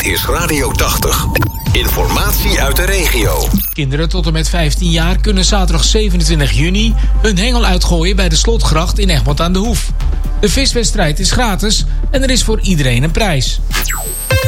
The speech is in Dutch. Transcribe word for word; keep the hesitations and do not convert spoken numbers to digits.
is Radio tachtig. Informatie uit de regio. Kinderen tot en met vijftien jaar kunnen zaterdag zevenentwintig juni hun hengel uitgooien bij de Slotgracht in Egmond aan de Hoef. De viswedstrijd is gratis en er is voor iedereen een prijs.